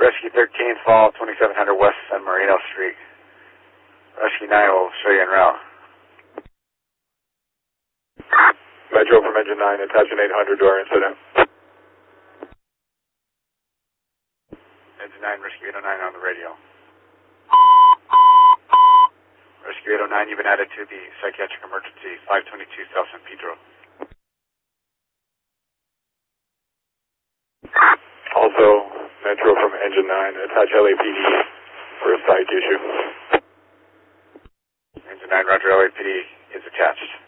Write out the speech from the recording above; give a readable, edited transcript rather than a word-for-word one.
Rescue 13, fall 2700 West San Marino Street. Rescue 9 will show you en route. Metro from Engine 9, attaching 800 to our incident. Engine 9, Rescue 809 on the radio. Rescue 809, you've been added to the psychiatric emergency, 522 South San Pedro. Also, Metro from Engine 9, attach LAPD for a psych issue. Engine 9, Roger, LAPD is attached.